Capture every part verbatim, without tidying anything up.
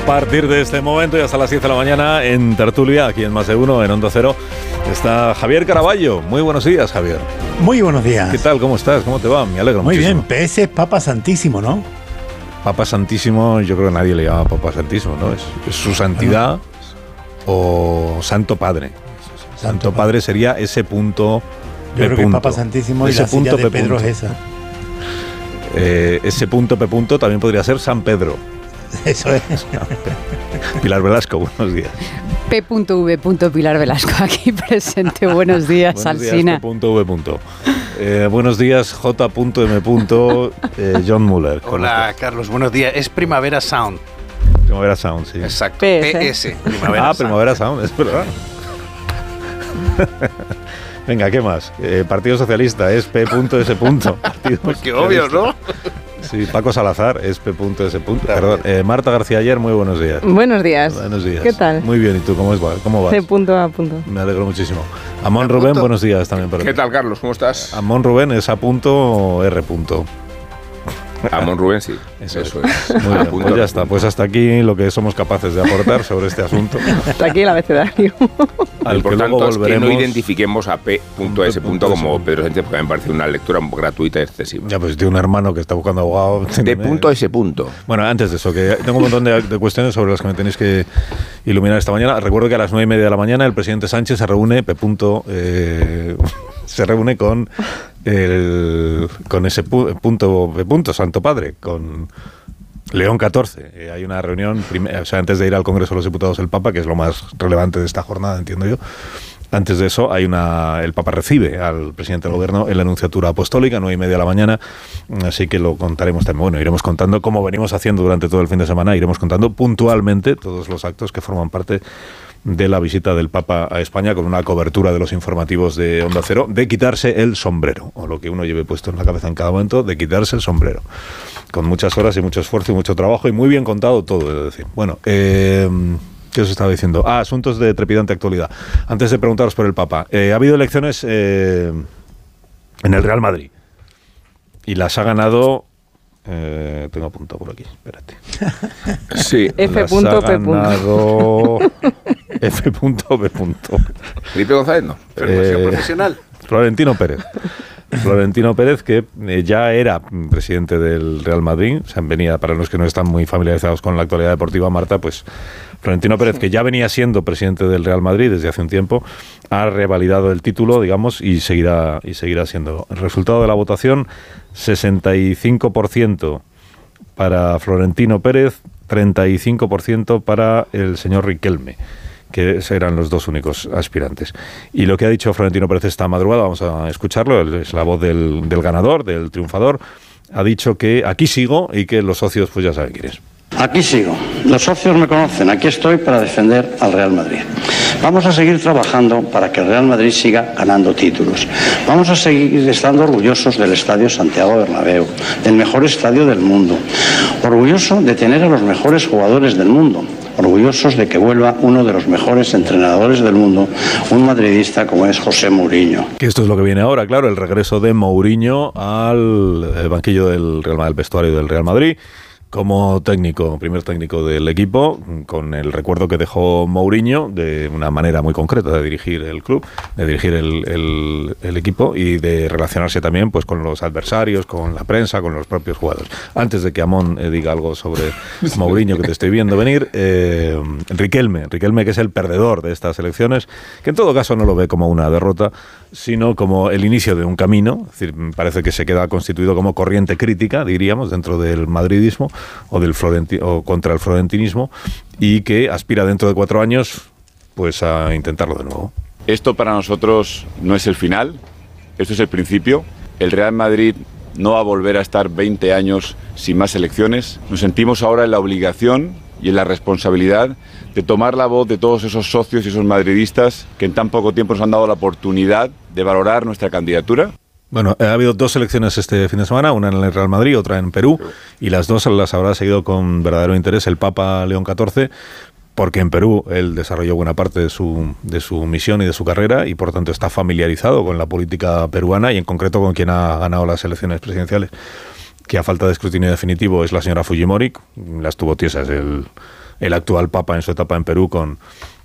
partir de este momento y hasta las diez de la mañana en Tertulia, aquí en Más de Uno, en Onda Cero, está Javier Caraballo. Muy buenos días, Javier. Muy buenos días. ¿Qué tal? ¿Cómo estás? ¿Cómo te va? Me alegro Muy muchísimo. Muy bien, P S es Papa Santísimo, ¿no? Papa Santísimo, yo creo que nadie le llama Papa Santísimo, ¿no? Es, es su santidad o Santo Padre. Santo, Santo Padre sería ese punto. Yo creo punto. que Papa Santísimo ese y la punto silla de P Pedro punto. es esa. Eh, ese punto P punto también podría ser San Pedro. Eso es. Pilar Velasco, buenos días. P V. Pilar Velasco aquí presente. Buenos días, buenos Alsina. Días, P V. Eh, buenos días, J M. Eh, John Muller. Hola, este. Carlos, buenos días. Es Primavera Sound. Primavera Sound, sí. Exacto. P S. P S. Primavera ah, Sound. Primavera Sound, es verdad. Venga, ¿qué más? Eh, Partido Socialista es P S. Pues qué obvio, ¿no? Sí, Paco Salazar es P S. Perdón, eh, Marta García Ayer, muy buenos días. Buenos días. Buenos días. ¿Qué tal? Muy bien, ¿y tú cómo, es, cómo vas? De punto a punto. Me alegro muchísimo. Amón Rubén, buenos días también para ¿Qué ti. tal, Carlos? ¿Cómo estás? Amón Rubén es A punto R punto. Amón Rubén, sí. Eso, Eso es. es. Muy bien, pues ya está. Pues hasta aquí lo que somos capaces de aportar sobre este asunto. Hasta aquí el abecedario. Al Lo que luego importante es que volveremos. no identifiquemos a P S. como Pedro Sánchez, porque me parece una lectura gratuita y excesiva. Ya, pues tiene un hermano que está buscando abogado. De punto a ese punto. Bueno, antes de eso, que tengo un montón de, de cuestiones sobre las que me tenéis que iluminar esta mañana. Recuerdo que a las nueve y media de la mañana el presidente Sánchez se reúne, P. Eh, se reúne con el con ese pu, punto P. Santo Padre, con León catorce. Eh, hay una reunión, o sea, antes de ir al Congreso de los Diputados el Papa, que es lo más relevante de esta jornada, entiendo yo. Antes de eso, hay una el Papa recibe al presidente del Gobierno en la Anunciatura Apostólica, nueve y media de la mañana, así que lo contaremos también. Bueno, iremos contando, como venimos haciendo durante todo el fin de semana, iremos contando puntualmente todos los actos que forman parte de la visita del Papa a España, con una cobertura de los informativos de Onda Cero, de quitarse el sombrero, o lo que uno lleve puesto en la cabeza en cada momento, de quitarse el sombrero. Con muchas horas y mucho esfuerzo y mucho trabajo, y muy bien contado todo, he de decir. Bueno, eh... ¿qué os estaba diciendo? Ah, asuntos de trepidante actualidad. Antes de preguntaros por el Papa, eh, ha habido elecciones eh, en el Real Madrid y las ha ganado. Eh, tengo apuntado por aquí, espérate. Sí. F. Las ha P. ganado F. P. Felipe González, no. Formación Eh, profesional. Florentino Pérez. Florentino Pérez, que eh, ya era presidente del Real Madrid, o sea, venía, para los que no están muy familiarizados con la actualidad deportiva, Marta, pues Florentino Pérez, que ya venía siendo presidente del Real Madrid desde hace un tiempo, ha revalidado el título, digamos, y seguirá, y seguirá siendo. El resultado de la votación, sesenta y cinco por ciento para Florentino Pérez, treinta y cinco por ciento para el señor Riquelme, que eran los dos únicos aspirantes. Y lo que ha dicho Florentino Pérez esta madrugada, vamos a escucharlo, es la voz del, del ganador, del triunfador, ha dicho que aquí sigo y que los socios pues ya saben quién es. Aquí sigo. Los socios me conocen. Aquí estoy para defender al Real Madrid. Vamos a seguir trabajando para que el Real Madrid siga ganando títulos. Vamos a seguir estando orgullosos del Estadio Santiago Bernabéu, del mejor estadio del mundo. Orgulloso de tener a los mejores jugadores del mundo. Orgullosos de que vuelva uno de los mejores entrenadores del mundo, un madridista como es José Mourinho. Que esto es lo que viene ahora, claro, el regreso de Mourinho al banquillo del Real Madrid, al vestuario del Real Madrid, como técnico, primer técnico del equipo, con el recuerdo que dejó Mourinho de una manera muy concreta de dirigir el club, de dirigir el, el, el equipo y de relacionarse también pues con los adversarios, con la prensa, con los propios jugadores. Antes de que Amón eh, diga algo sobre Mourinho, que te estoy viendo venir, eh, Riquelme, Riquelme que es el perdedor de estas elecciones, que en todo caso no lo ve como una derrota, sino como el inicio de un camino, es decir, parece que se queda constituido como corriente crítica, diríamos, dentro del madridismo, o del Florenti- o contra el florentinismo, y que aspira dentro de cuatro años pues a intentarlo de nuevo. Esto para nosotros no es el final, esto es el principio. El Real Madrid no va a volver a estar veinte años sin más elecciones. Nos sentimos ahora en la obligación y en la responsabilidad de tomar la voz de todos esos socios y esos madridistas que en tan poco tiempo nos han dado la oportunidad de valorar nuestra candidatura. Bueno, ha habido dos elecciones este fin de semana, una en el Real Madrid, otra en Perú, y las dos las habrá seguido con verdadero interés el Papa León catorce, porque en Perú él desarrolló buena parte de su, de su misión y de su carrera, y por tanto está familiarizado con la política peruana, y en concreto con quien ha ganado las elecciones presidenciales, que a falta de escrutinio definitivo es la señora Fujimori. Las tuvo tiesas el, el actual Papa en su etapa en Perú con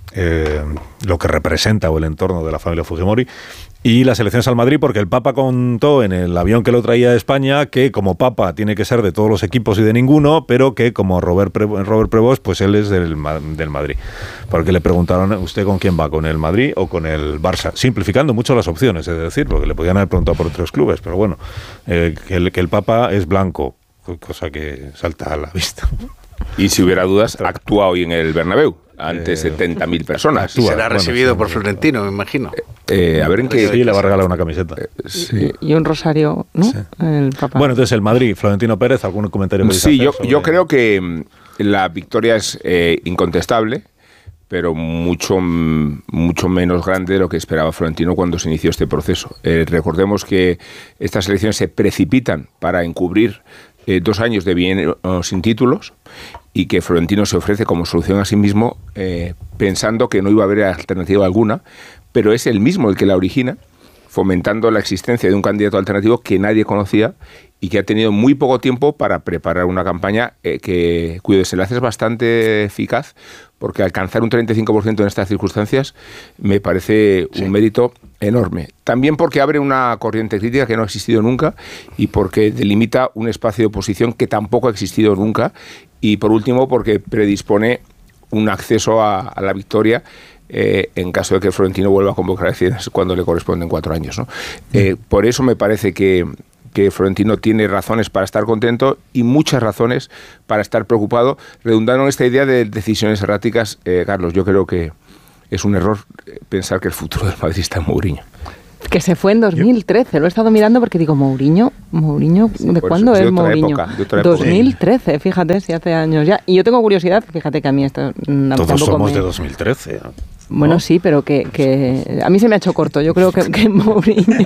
eh, lo que representa o el entorno de la familia Fujimori. Y las elecciones al Madrid, porque el Papa contó en el avión que lo traía de España que como Papa tiene que ser de todos los equipos y de ninguno, pero que como Robert, Pre- Robert Prevost, pues él es del, del Madrid. Porque le preguntaron, ¿usted con quién va? ¿Con el Madrid o con el Barça? Simplificando mucho las opciones, es decir, porque le podían haber preguntado por otros clubes, pero bueno, eh, que, el, que el Papa es blanco, cosa que salta a la vista. Y si hubiera dudas, actúa hoy en el Bernabéu ante eh, setenta mil personas. Actúa, será bueno, recibido sí, por Florentino, me imagino. Eh, a ver en qué... Sí, le va a regalar una camiseta. Eh, sí. Y un rosario, ¿no? Sí. El Papa. Bueno, entonces el Madrid, Florentino Pérez, ¿algún comentario? Sí, yo, sobre... yo creo que la victoria es eh, incontestable, pero mucho, mucho menos grande de lo que esperaba Florentino cuando se inició este proceso. Eh, recordemos que estas elecciones se precipitan para encubrir eh, dos años de bien uh, sin títulos, y que Florentino se ofrece como solución a sí mismo eh, pensando que no iba a haber alternativa alguna, pero es él mismo el que la origina, fomentando la existencia de un candidato alternativo que nadie conocía y que ha tenido muy poco tiempo para preparar una campaña eh, que, cuyo desenlace es bastante eficaz, porque alcanzar un treinta y cinco por ciento en estas circunstancias me parece sí. un mérito enorme. También porque abre una corriente crítica que no ha existido nunca y porque delimita un espacio de oposición que tampoco ha existido nunca, y por último porque predispone un acceso a, a la victoria eh, en caso de que Florentino vuelva a convocar elecciones cuando le corresponden cuatro años, ¿no? Eh, por eso me parece que que Florentino tiene razones para estar contento y muchas razones para estar preocupado, redundando en esta idea de decisiones erráticas. eh, Carlos, yo creo que es un error pensar que el futuro del Madrid está en Mourinho. Que se fue en dos mil trece, lo he estado mirando porque digo, Mourinho, Mourinho, ¿de pues cuándo es es Mourinho? Época, de otra dos mil trece, época. Fíjate, si hace años ya. Y yo tengo curiosidad, fíjate que a mí esto todos somos me... de dos mil trece. Bueno, ¿no? Sí, pero que, que a mí se me ha hecho corto. Yo creo que, que Mourinho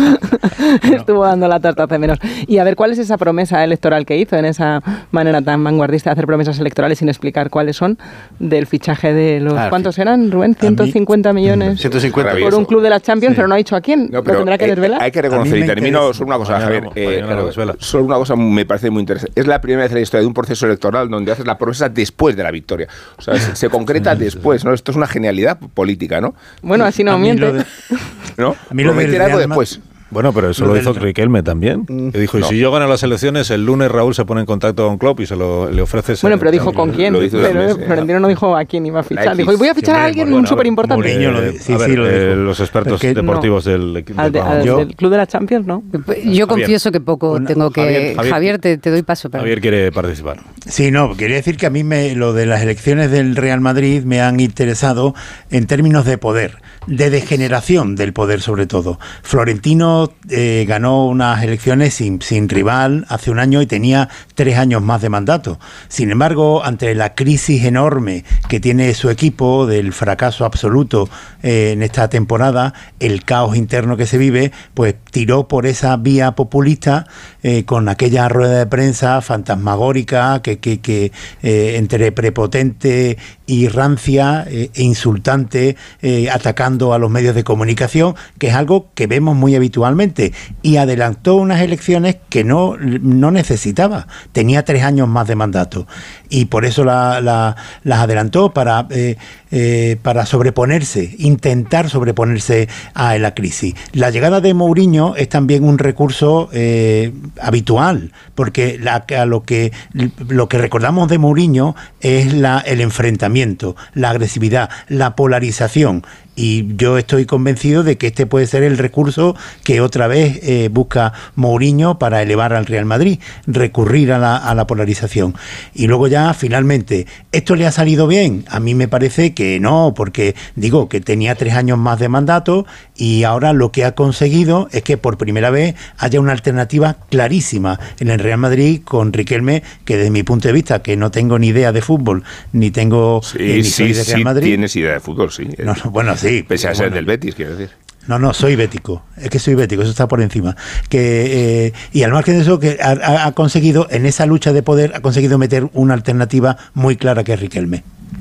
estuvo dando la tarta hace menos. Y a ver, ¿cuál es esa promesa electoral que hizo en esa manera tan vanguardista de hacer promesas electorales sin explicar cuáles son del fichaje de los... Ah, ¿cuántos eran, Rubén? ciento cincuenta millones ciento cincuenta por un club de la Champions, sí. Pero no ha dicho a quién. No, pero lo tendrá que desvelar. Hay que reconocer, y termino solo una cosa, Javier. Eh, claro, solo una cosa me parece muy interesante. Es la primera vez en la historia de un proceso electoral donde haces la promesa después de la victoria. O sea, se, se concreta después, ¿no? Esto es una genialidad política, ¿no? Bueno, así no miente. De, ¿no? A mí lo de algo después. Bueno, pero eso lo, lo hizo Riquelme también. Mm. Que dijo, y no. si yo gano las elecciones, el lunes Raúl se pone en contacto con Klopp y se lo le ofrece... Bueno, pero dijo con quién. Pero Florentino no dijo a quién iba a fichar. Dijo, y voy a fichar a alguien bueno, súper importante. Eh, sí, a ver, sí, lo eh, los expertos que, deportivos no. del equipo. Al de, al yo, del club de la Champions, ¿no? Yo confieso que poco bueno, tengo que... Javier, Javier, Javier te, te doy paso. Pero... Javier quiere participar. Sí, no, quería decir que a mí me, lo de las elecciones del Real Madrid me han interesado en términos de poder, de degeneración del poder sobre todo. Florentino eh, ganó unas elecciones sin, sin rival hace un año y tenía tres años más de mandato. Sin embargo, ante la crisis enorme que tiene su equipo, del fracaso absoluto eh, en esta temporada, el caos interno que se vive, pues tiró por esa vía populista eh, con aquella rueda de prensa fantasmagórica que, que, que eh, entre prepotente y rancia eh, e insultante, eh, atacando a los medios de comunicación, que es algo que vemos muy habitualmente, y adelantó unas elecciones que no, no necesitaba. Tenía tres años más de mandato y por eso la, la, las adelantó para, eh, eh, para sobreponerse, intentar sobreponerse a la crisis. La llegada de Mourinho es también un recurso eh, habitual, porque la, a lo, que, lo que recordamos de Mourinho es la, el enfrentamiento, la agresividad, la polarización. Y yo estoy convencido de que este puede ser el recurso que otra vez eh, busca Mourinho para elevar al Real Madrid, recurrir a la, a la polarización. Y luego ya, finalmente, ¿esto le ha salido bien? A mí me parece que no, porque digo que tenía tres años más de mandato y ahora lo que ha conseguido es que por primera vez haya una alternativa clarísima en el Real Madrid con Riquelme, que desde mi punto de vista, que no tengo ni idea de fútbol, ni tengo sí, eh, ni sí, soy de Real sí, Madrid. Tienes idea de fútbol, sí. No, no, bueno, sí. Sí, pese a ser bueno, del Betis, quiero decir. No, no, soy bético, es que soy bético, eso está por encima. Que eh, y al margen de eso, que ha, ha conseguido, en esa lucha de poder, ha conseguido meter una alternativa muy clara que es Riquelme.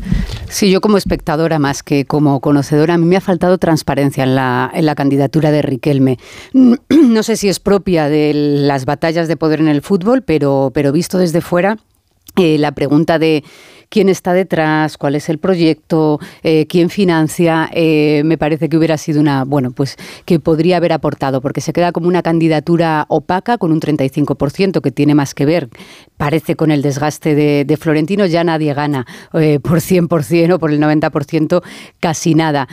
Sí, yo como espectadora más que como conocedora, a mí me ha faltado transparencia en la, en la candidatura de Riquelme. No sé si es propia de las batallas de poder en el fútbol, pero, pero visto desde fuera... Eh, la pregunta de quién está detrás, cuál es el proyecto, eh, quién financia, eh, me parece que hubiera sido una, bueno, pues que podría haber aportado, porque se queda como una candidatura opaca con un treinta y cinco por ciento que tiene más que ver, parece, con el desgaste de, de Florentino. Ya nadie gana eh, por cien por ciento o por el noventa por ciento, casi nada.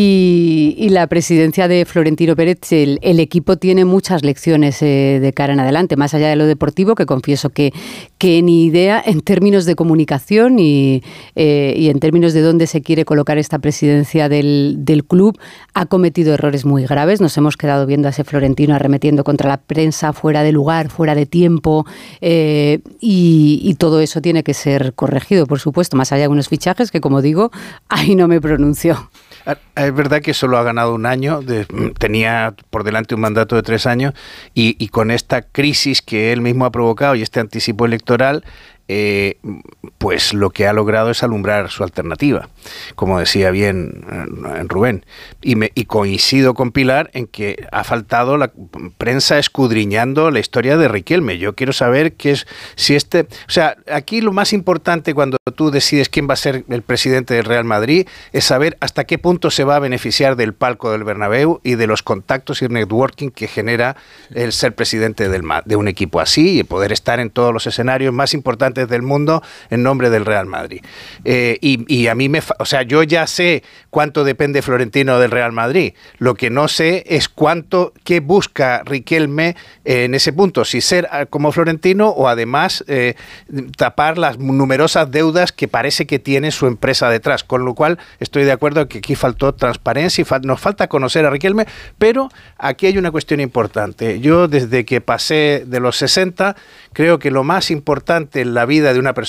Y, y la presidencia de Florentino Pérez, el, el equipo tiene muchas lecciones eh, de cara en adelante, más allá de lo deportivo, que confieso que, que ni idea en términos de comunicación y, eh, y en términos de dónde se quiere colocar esta presidencia del, del club. Ha cometido errores muy graves. Nos hemos quedado viendo a ese Florentino arremetiendo contra la prensa, fuera de lugar, fuera de tiempo, eh, y, y todo eso tiene que ser corregido, por supuesto, más allá de unos fichajes que, como digo, ahí no me pronuncio. Es verdad que solo ha ganado un año, de, tenía por delante un mandato de tres años y, y con esta crisis que él mismo ha provocado y este anticipo electoral, eh, pues lo que ha logrado es alumbrar su alternativa, como decía bien eh, Rubén. Y, me, y coincido con Pilar en que ha faltado la prensa escudriñando la historia de Riquelme. Yo quiero saber qué es, si este... O sea, aquí lo más importante cuando tú decides quién va a ser el presidente del Real Madrid es saber hasta qué punto se va a beneficiar del palco del Bernabéu y de los contactos y networking que genera el ser presidente del, de un equipo así y poder estar en todos los escenarios más importantes del mundo en nombre del Real Madrid. Eh, y, y a mí me... O sea, yo ya sé cuánto depende Florentino del Real Madrid. Lo que no sé es cuánto, qué busca Riquelme eh, en ese punto. Si ser como Florentino o además eh, tapar las numerosas deudas que parece que tiene su empresa detrás. Con lo cual estoy de acuerdo que aquí faltó transparencia y fal- nos falta conocer a Riquelme, pero aquí hay una cuestión importante. Yo desde que pasé de los sesenta creo que lo más importante en la vida de una persona